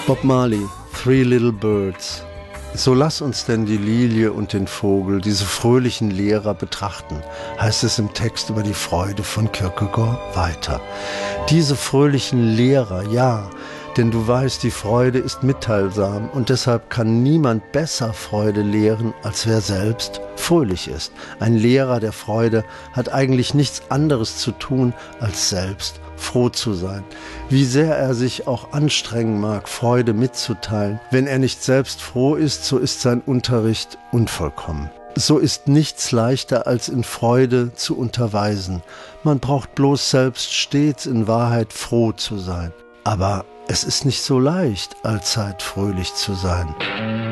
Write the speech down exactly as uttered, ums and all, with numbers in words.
Bob Marley, Three Little Birds. So lass uns denn die Lilie und den Vogel, diese fröhlichen Lehrer, betrachten, heißt es im Text über die Freude von Kierkegaard weiter. Diese fröhlichen Lehrer, ja, denn du weißt, die Freude ist mitteilsam und deshalb kann niemand besser Freude lehren, als wer selbst fröhlich ist. Ein Lehrer der Freude hat eigentlich nichts anderes zu tun, als selbst froh zu sein. Wie sehr er sich auch anstrengen mag, Freude mitzuteilen, wenn er nicht selbst froh ist, so ist sein Unterricht unvollkommen. So ist nichts leichter, als in Freude zu unterweisen. Man braucht bloß selbst stets in Wahrheit froh zu sein. Aber es ist nicht so leicht, allzeit fröhlich zu sein.